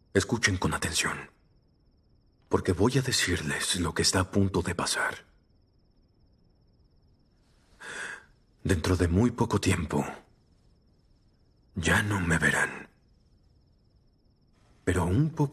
Escuchen con atención, porque voy a decirles lo que está a punto de pasar. Dentro de muy poco tiempo, ya no me verán. Pero un poco